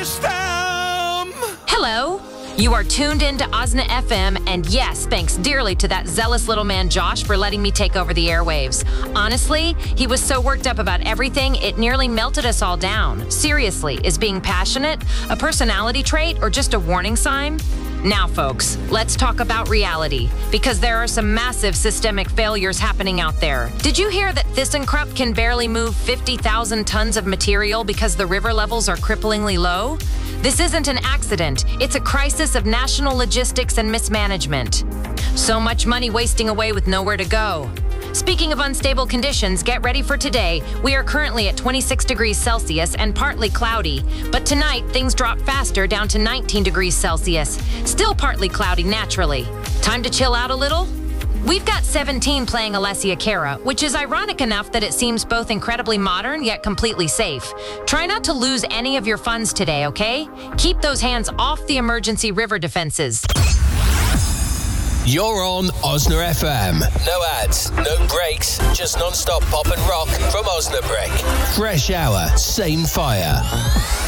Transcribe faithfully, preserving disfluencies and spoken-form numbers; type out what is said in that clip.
system. Hello. You are tuned into Osna F M, and yes, thanks dearly to that zealous little man Josh for letting me take over the airwaves. Honestly, he was so worked up about everything, it nearly melted us all down. Seriously, is being passionate a personality trait or just a warning sign? Now, folks, let's talk about reality, because there are some massive systemic failures happening out there. Did you hear that ThyssenKrupp can barely move fifty thousand tons of material because the river levels are cripplingly low? This isn't an accident. It's a crisis of national logistics and mismanagement. So much money wasting away with nowhere to go. Speaking of unstable conditions, get ready for today. We are currently at twenty-six degrees Celsius and partly cloudy. But tonight, things drop faster down to nineteen degrees Celsius. Still partly cloudy naturally. Time to chill out a little? We've got seventeen playing Alessia Cara, which is ironic enough that it seems both incredibly modern yet completely safe. Try not to lose any of your funds today, okay? Keep those hands off the emergency river defenses. You're on Osna F M. No ads, no breaks, just non-stop pop and rock from Osnabrück. Fresh hour, same fire.